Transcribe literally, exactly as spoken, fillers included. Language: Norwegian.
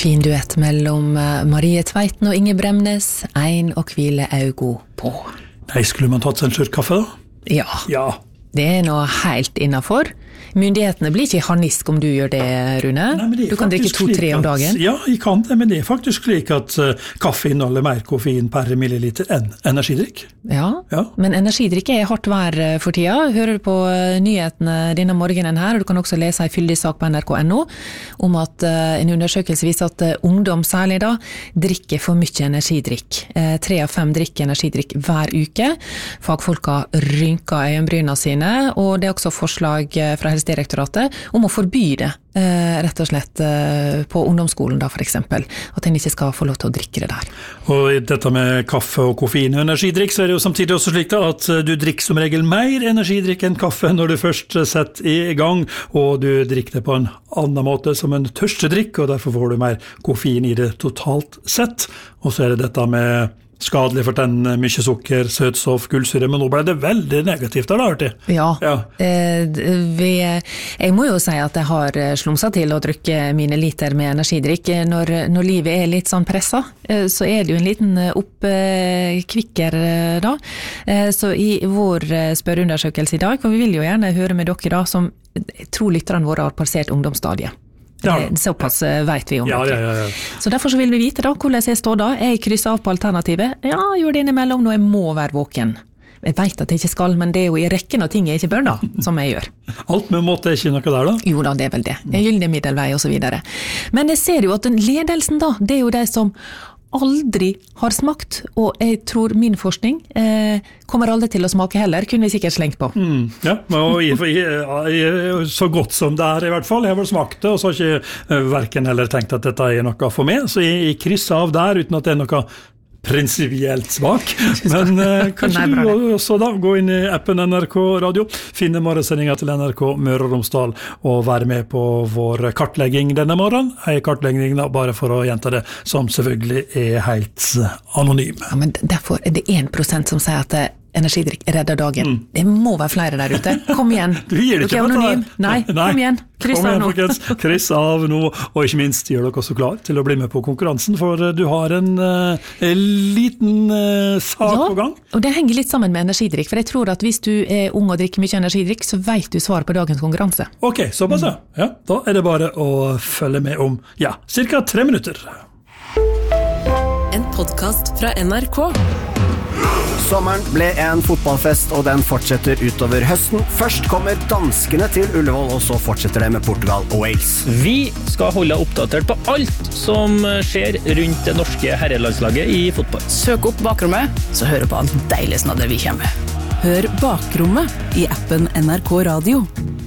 Fin duett mellom Marie Tveiten og Inge Bremnes, ein og hvile augo på. Nei, skulle man tatt seg en slurk kaffe da? Ja, Ja. det er noe helt innenfor. Myndighetene blir ikke harnisk om du gjør det, Rune. Nei, men det er du kan drikke faktisk to-tre slik om at- dagen. Ja, jeg kan det, men det er faktisk slik at uh, kaffe inneholder mer koffein per milliliter enn energidrikk. Ja, Ja. men energidrikk er hardt vær eh, for tida. Hører du på eh, nyhetene denne morgenen her, og du kan også lese en fyldig sak på N R K punktum N O om at uh, en undersøkelse viser at uh, ungdom særlig da drikker for mye energidrikk. Uh, tre av fem drikker energidrikk hver uke. Fagfolka rynker øyenbryna sine, og det er også forslag uh, fra Helsedirektoratet om å forby det, uh, rett og slett uh, på ungdomsskolen da, for eksempel. At en ikke skal få lov til å drikke det der. Og i dette med kaffe og koffein og energidrikk, så er det jo samtidig også slik da at uh, du drikker som regel mer energidrikk enn kaffe når du først uh, setter i gang, og du drikker det på en annen måte som en tørstedrikk, og derfor får du mer koffein i det totalt sett. Og så er det dette med skadelig for tennene, mye sukker, søtstoff, kullsyre, men nå ble det veldig negativt da, hørte jeg. Ja, Ja. eh, vi, jeg må jo si at jeg har slumset til å drikke mine liter med energidrikk. Når, når livet er litt sånn presset, eh, så er det jo en liten oppkvikker eh, da. Eh, så i vår eh, spørreundersøkelse i dag, for vi vil jo gjerne høre med dere da, som jeg tror lytterne våre har passert ungdomsstadiet. Ja. Eh, Såpass eh, vet vi om Ja, dere. ja, ja, ja. Så derfor så vil vi vite da hvordan jeg står da. Jeg krysser av på alternativet. Ja, gjør det innimellom når jeg må være våken. Jeg vet at jeg ikke skal, men det er jo i rekken av ting jeg ikke bør da, som jeg gjør. Alt med måte er ikke noe der da. Jo da, det er vel det. Jeg gyldig middelvei og så videre. Men jeg ser jo at den ledelsen da, det er jo de som aldri har smakt, og jeg tror min forskning eh, kommer aldri til å smake heller, kunne vi sikkert slengt på. Mm, ja, og jeg, jeg, jeg, så godt som det er i hvert fall. Jeg har vel smakt det, og så har ikke uh, verken heller tenkt at dette er noe for meg, så jeg, jeg krysser av der uten at det er noe prinsipielt svak. Men uh, kanskje Nei, du også da, gå inn i appen N R K Radio, finne morgensendinga til N R K Møre og Romsdal, og være med på vår kartlegging denne morgenen. En kartlegging da, bare for å gjenta det, som selvfølgelig er helt anonym. Ja, men derfor er det en prosent som sier at eh, energidrikk redder dagen. Mm. Det må være flere der ute. Kom igjen. Du gir det ikke dere er på det. anonym. Nei, Nei, kom igjen. Kryss kom av igjen, nå. folkens. Kryss av nå, og ikke minst gjør dere også klar til å bli med på konkurransen, for du har en, en liten uh, sak Ja, på gang. og det henger litt sammen med energidrikk, for jeg tror at hvis du er ung og drikker mye energidrikk, så vet du svar på dagens konkurranse. Ok, såpass ja. Ja, da er det bare å følge med om, ja, cirka tre minutter. En podcast fra N R K. Sommeren ble en fotballfest, og den fortsetter utover høsten. Først kommer danskene til Ullevål, og så fortsetter det med Portugal og Wales. Vi skal holde deg oppdatert på alt som skjer rundt det norske herrelandslaget i fotball. Søk opp Bakrommet, så hører på en deilig snadder vi kommer. Hør Bakrommet i appen N R K Radio.